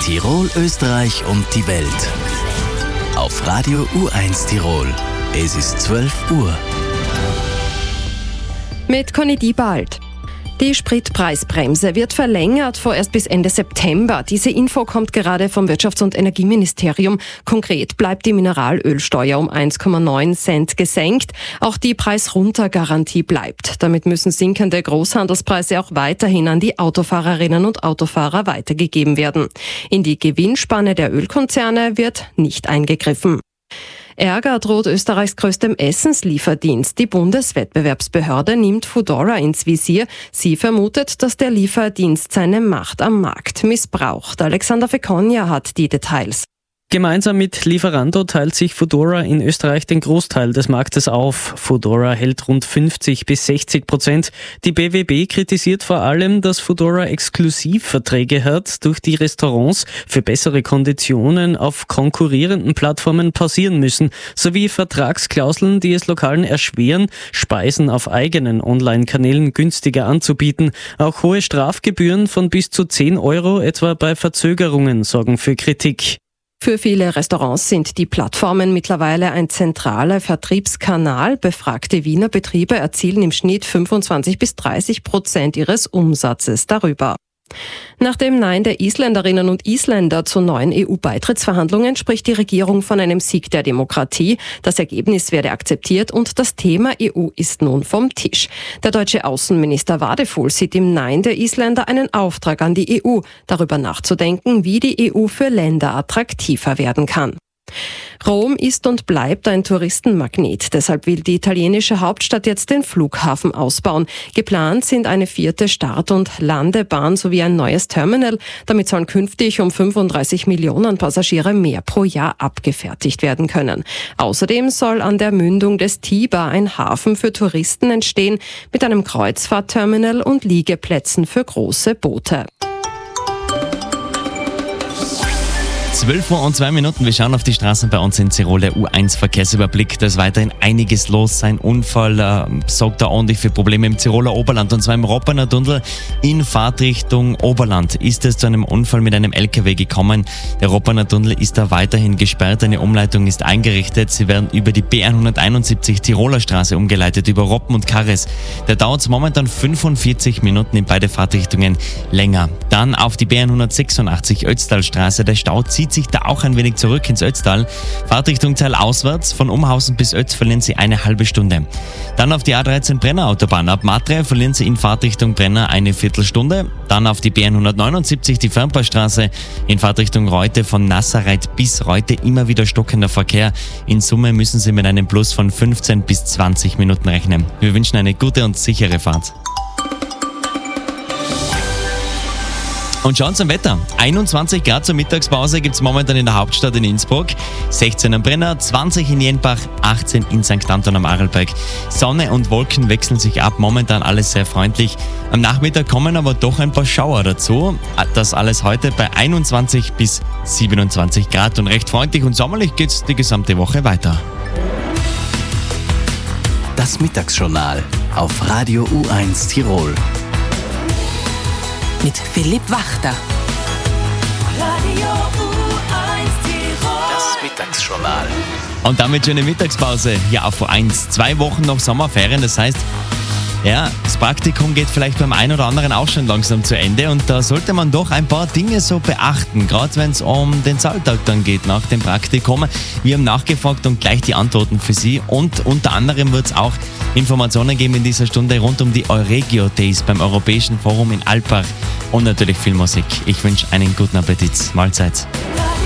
Tirol, Österreich und die Welt. Auf Radio U1 Tirol. Es ist 12 Uhr. Mit Conny Diebald. Die Spritpreisbremse wird verlängert, vorerst bis Ende September. Diese Info kommt gerade vom Wirtschafts- und Energieministerium. Konkret bleibt die Mineralölsteuer um 1,9 Cent gesenkt. Auch die Preisruntergarantie bleibt. Damit müssen sinkende Großhandelspreise auch weiterhin an die Autofahrerinnen und Autofahrer weitergegeben werden. In die Gewinnspanne der Ölkonzerne wird nicht eingegriffen. Ärger droht Österreichs größtem Essenslieferdienst. Die Bundeswettbewerbsbehörde nimmt Foodora ins Visier. Sie vermutet, dass der Lieferdienst seine Macht am Markt missbraucht. Alexander Fekonja hat die Details. Gemeinsam mit Lieferando teilt sich Foodora in Österreich den Großteil des Marktes auf. Foodora hält rund 50-60%. Die BWB kritisiert vor allem, dass Foodora Exklusivverträge hat, durch die Restaurants für bessere Konditionen auf konkurrierenden Plattformen pausieren müssen, sowie Vertragsklauseln, die es Lokalen erschweren, Speisen auf eigenen Online-Kanälen günstiger anzubieten. Auch hohe Strafgebühren von bis zu 10 Euro etwa bei Verzögerungen sorgen für Kritik. Für viele Restaurants sind die Plattformen mittlerweile ein zentraler Vertriebskanal. Befragte Wiener Betriebe erzielen im Schnitt 25-30% ihres Umsatzes darüber. Nach dem Nein der Isländerinnen und Isländer zu neuen EU-Beitrittsverhandlungen spricht die Regierung von einem Sieg der Demokratie. Das Ergebnis werde akzeptiert und das Thema EU ist nun vom Tisch. Der deutsche Außenminister Wadefuhl sieht im Nein der Isländer einen Auftrag an die EU, darüber nachzudenken, wie die EU für Länder attraktiver werden kann. Rom ist und bleibt ein Touristenmagnet. Deshalb will die italienische Hauptstadt jetzt den Flughafen ausbauen. Geplant sind eine 4. Start- und Landebahn sowie ein neues Terminal. Damit sollen künftig um 35 Millionen Passagiere mehr pro Jahr abgefertigt werden können. Außerdem soll an der Mündung des Tiber ein Hafen für Touristen entstehen mit einem Kreuzfahrtterminal und Liegeplätzen für große Boote. 12 Uhr und 2 Minuten. Wir schauen auf die Straßen bei uns in Tirol. Der U1-Verkehrsüberblick. Da ist weiterhin einiges los. Ein Unfall sorgt da ordentlich für Probleme im Tiroler Oberland. Und zwar im Roppener Tunnel in Fahrtrichtung Oberland ist es zu einem Unfall mit einem LKW gekommen. Der Roppener Tunnel ist da weiterhin gesperrt. Eine Umleitung ist eingerichtet. Sie werden über die B171 Tiroler Straße umgeleitet, über Roppen und Karres. Da dauert es momentan 45 Minuten in beide Fahrtrichtungen länger. Dann auf die B186 Ötztalstraße. Der Stau zieht sich da auch ein wenig zurück ins Ötztal. Fahrtrichtung Zeil auswärts, von Umhausen bis Ötz verlieren Sie eine halbe Stunde. Dann auf die A13 Brenner Autobahn. Ab Matre verlieren Sie in Fahrtrichtung Brenner eine Viertelstunde. Dann auf die B179, die Fernpaarstraße, in Fahrtrichtung Reute von Nassereit bis Reute immer wieder stockender Verkehr. In Summe müssen Sie mit einem Plus von 15 bis 20 Minuten rechnen. Wir wünschen eine gute und sichere Fahrt. Und schauen zum Wetter. 21 Grad zur Mittagspause gibt es momentan in der Hauptstadt in Innsbruck, 16 am Brenner, 20 in Jenbach, 18 in St. Anton am Arlberg. Sonne und Wolken wechseln sich ab, momentan alles sehr freundlich. Am Nachmittag kommen aber doch ein paar Schauer dazu. Das alles heute bei 21 bis 27 Grad und recht freundlich und sommerlich geht es die gesamte Woche weiter. Das Mittagsjournal auf Radio U1 Tirol. Mit Philipp Wachter. Radio U1 Tirol. Das Mittagsjournal. Und damit schöne Mittagspause hier auf U1. 2 Wochen noch Sommerferien, das heißt, ja, das Praktikum geht vielleicht beim einen oder anderen auch schon langsam zu Ende und da sollte man doch ein paar Dinge so beachten, gerade wenn es um den Zahltag dann geht nach dem Praktikum. Wir haben nachgefragt und gleich die Antworten für Sie und unter anderem wird es auch Informationen geben in dieser Stunde rund um die Euregio Days beim Europäischen Forum in Alpbach und natürlich viel Musik. Ich wünsche einen guten Appetit. Mahlzeit.